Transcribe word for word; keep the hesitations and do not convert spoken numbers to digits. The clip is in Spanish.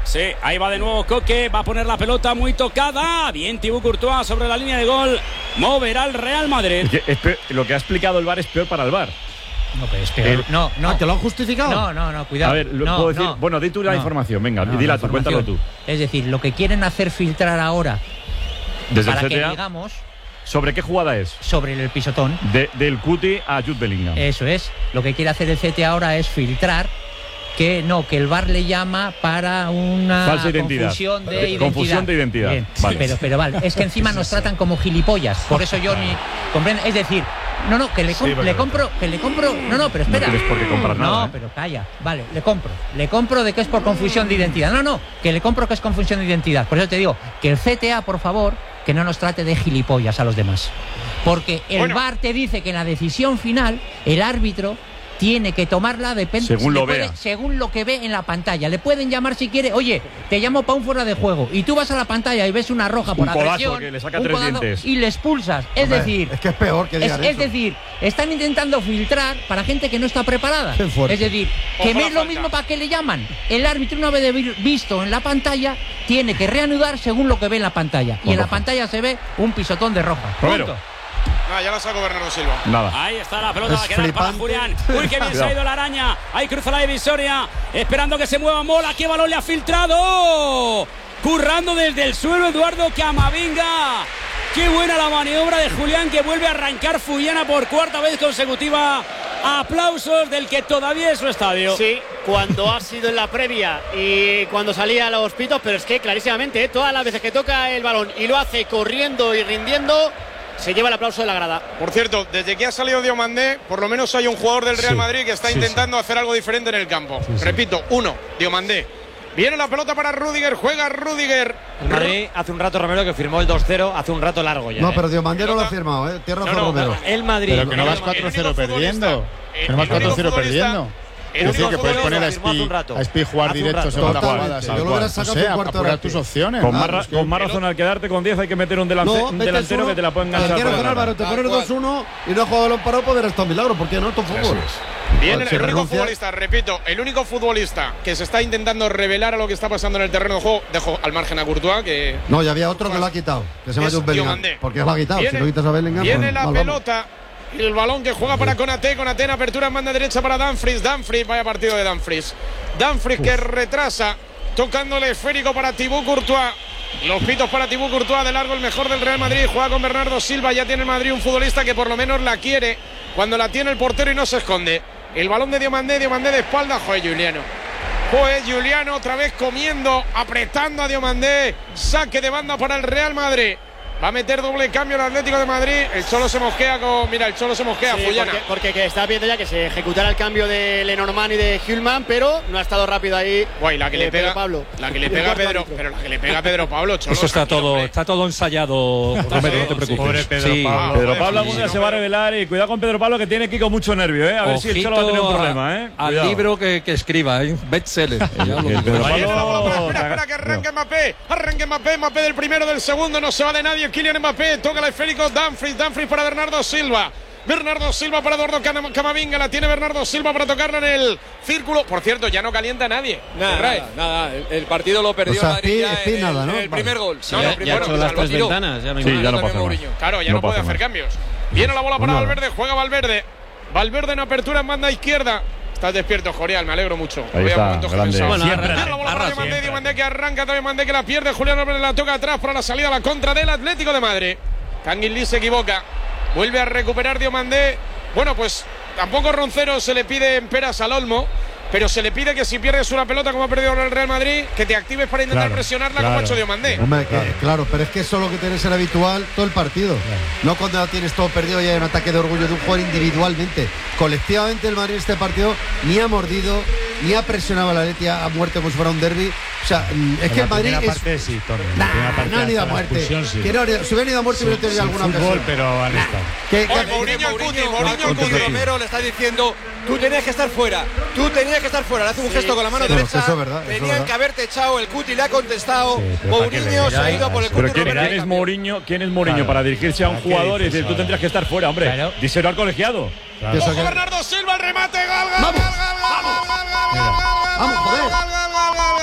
Sí, ahí va de nuevo Coque, va a poner la pelota muy tocada. Bien Thibaut Courtois sobre la línea de gol. Moverá al Real Madrid. Es que es peor, lo que ha explicado el V A R es peor para el V A R. No, pero es peor. El, no, no. Ah, ¿te lo han justificado? No, no, no, cuidado. A ver, lo no, puedo decir. No, bueno, di tú la no, información, venga, no, dila tú, cuéntalo tú. Es decir, lo que quieren hacer filtrar ahora, desde para el C T A, que digamos. ¿Sobre qué jugada es? Sobre el pisotón. De, del Cuti a Jude Bellingham. Eso es. Lo que quiere hacer el C T A ahora es filtrar que no, que el V A R le llama para una falsa identidad. Confusión de identidad. Confusión de identidad. Bien, vale. Pero, pero vale, es que encima nos tratan como gilipollas. Por eso yo ni comprendo. Es decir, no, no, que le, com sí, le compro, que le compro. No, no, pero espera. No tienes por qué comprar no, nada. ¿eh? pero calla. Vale, le compro. Le compro de que es por confusión de identidad. No, no, que le compro que es confusión de identidad. Por eso te digo que el C T A, por favor, que no nos trate de gilipollas a los demás. Porque el bueno. V A R te dice que en la decisión final el árbitro tiene que tomarla depende según lo puede, vea. según lo que ve en la pantalla. Le pueden llamar si quiere, oye, te llamo para un fuera de juego y tú vas a la pantalla y ves una roja por un agresión, que le saca un tres codazo, dientes. y le expulsas. Es Hombre, decir, es que es peor que digan es, es eso. decir, están intentando filtrar para gente que no está preparada. Es decir, que no es lo mismo para qué le llaman. El árbitro, una vez visto en la pantalla, tiene que reanudar según lo que ve en la pantalla. Y en la pantalla se ve un pisotón de roja. Punto. Ah, ya la sacó Bernardo Silva. Nada. Ahí está la pelota, es va a quedar flipante. para Julián. Uy, qué bien se ha ido la araña. Ahí cruza la divisoria, esperando que se mueva Mola. ¿Qué balón le ha filtrado? Currando desde el suelo Eduardo Camavinga. Qué buena la maniobra de Julián, que vuelve a arrancar Fullana por cuarta vez consecutiva. Aplausos del que todavía es su estadio. Sí, cuando ha sido en la previa y cuando salía a los pitos, pero es que clarísimamente, ¿eh? Todas las veces que toca el balón y lo hace corriendo y rindiendo, se lleva el aplauso de la grada. Por cierto, desde que ha salido Diomandé, por lo menos hay un jugador del Real sí, Madrid que está sí, intentando sí. hacer algo diferente en el campo. Sí, sí. Repito, uno, Diomandé. Viene la pelota para Rüdiger, juega Rüdiger. El Madrid hace un rato, Romero, que firmó el dos cero, hace un rato largo ya. No, ¿eh? pero Diomandé no lo ha firmado, ¿eh? Tierra No, no, Romero. El Madrid. Pero que no el vas Madrid. cuatro cero perdiendo. El Que no vas único cuatro cero futbolista- perdiendo. El Es decir, único que puedes futbolista poner a firmó hace un Espi, rato. a Espi jugar Hace un directo rato. segunda Totalmente. jugada. Yo lo hubiera sacado o sea, hace un cuarto de apurar hora. tus opciones. Con, claro, más, ra- es que- con más razón, al quedarte con diez hay que meter un, delante, No, un vete delantero al que te la pueda enganchar. Cualquiera por con la Álvaro, te pones dos uno y no ha jugado balón parado, poder estar un milagro. ¿Por qué no? Esto es fútbol. Viene Si el único renuncia- futbolista, repito, el único futbolista que se está intentando revelar a lo que está pasando en el terreno de juego, dejo al margen a Courtois, que No, ya había otro que lo ha quitado, que se llama Es Jude Bellingham. Diomandé. ¿Por qué lo ha quitado? Viene- Si lo quitas a Bellingham, Viene pues, la mal vamos. pelota, el balón que juega para Konaté, Konaté en apertura en banda derecha para Dumfries, Dumfries, vaya partido de Dumfries. Dumfries que retrasa, tocando el esférico para Thibaut Courtois. Los pitos para Thibaut Courtois, de largo el mejor del Real Madrid, juega con Bernardo Silva, ya tiene el Madrid un futbolista que por lo menos la quiere cuando la tiene el portero y no se esconde. El balón de Diomandé, Diomandé de espalda, joder, Juliano. Joder, Juliano otra vez comiendo, apretando a Diomandé, saque de banda para el Real Madrid. Va a meter doble cambio el Atlético de Madrid. El Cholo se mosquea con. Mira, el Cholo se mosquea. Sí, Fullana. porque, porque que está viendo ya que se ejecutara el cambio de Lenormand y de Hülman, pero no ha estado rápido ahí. Guay, la que eh, le pega. Pedro Pablo. La que le pega a Pedro. Pero la que le pega a Pedro Pablo, Cholo. Eso está tranquilo, todo, hombre. está todo ensayado, Romero, no te preocupes. Pobre Pedro Sí. Pablo. Pedro Joder, Pablo sí, algún día sí, se no va a me- revelar y cuidado con Pedro Pablo que tiene aquí con mucho nervio, ¿eh? A ver si el Cholo va a tener un Ojito problema, ¿eh? al Cuidado. libro que, que escriba, ¿eh? Bestseller. Ya lo el digo. Pedro Ahí está la bola, Pablo- espera, espera, que arranque Mbappé. Arranque Mbappé, Mbappé del primero, del segundo. No se va de nadie. Kylian Mbappé toca el esférico. Dumfries, Dumfries para Bernardo Silva. Bernardo Silva para Eduardo Cam- Camavinga. La tiene Bernardo Silva para tocarla en el círculo. Por cierto, ya no calienta nadie. Nada, Ferraez. nada, nada. El, el partido lo perdió O sea, Madrid Pi- ya Pi en el, nada, ¿no? en el Vale. primer gol. Sí, No, ya- no, ya primero, ha hecho o sea, las lo tres tiró. ventanas, ya me Sí, imagino. ya no También pasa más. Mourinho. Claro, ya no, No puede pasa hacer más. cambios. Viene la bola para nada. Valverde, juega Valverde. Valverde en apertura en banda izquierda. Estás despierto, Jorial, me alegro mucho. Ahí Había está, momentos que grande. pensaba. Bueno, Siempre. arra- Viene la bola arra para Diomandé, siempre. Diomandé que arranca, Diomandé que la pierde. Julián Álvarez la toca atrás para la salida a la contra del Atlético de Madrid. Canguilí se equivoca. Vuelve a recuperar Diomandé. Bueno, pues tampoco Roncero se le pide en peras al Olmo, pero se le pide que si pierdes una pelota como ha perdido el Real Madrid, que te actives para intentar Claro, presionarla claro. como ha hecho Diomandé. Hombre, que- claro, pero es que eso es lo que tiene que ser habitual todo el partido. No cuando ya tienes todo perdido y hay un ataque de orgullo de un jugador individualmente. Colectivamente el Madrid en este partido ni ha mordido, ni ha presionado a la Letia a muerte como si fuera un derbi. O sea, mm, es En que la el Madrid primera es. parte sí, Tony. En Nah, la primera parte no han ido a hasta la muerte. expulsión, sí. Que no han ido- si hubieran ido a muerte, hubiera tenido Sin alguna fútbol, ocasión. pero han estado. ¿Qué- qué Oye, hace? Mourinho al Cuti, Mourinho al Mourinho Cuti. Romero le está diciendo, tú tenías que estar fuera, tú tenías que estar fuera. Le hace un gesto con la mano sí, derecha. eso es verdad, eso es Tenían verdad. que haberte echado, el Cuti le ha contestado. Sí, pero ¿para qué Mourinho le- se ha ido por el Pero Cuti Pero ¿quién, Romero. quién es Mourinho, quién es Mourinho Claro. para dirigirse a un ¿Para qué jugador y dices decir tú ahora? tendrías que estar fuera, hombre? Claro. Díselo al colegiado. Claro. Eso Ojo, que- Bernardo Silva, el remate, gol, gol, Vamos, gol, gol, gol, gol, gol, gol, Vamos, gol, joder. gol, gol, gol, gol, gol,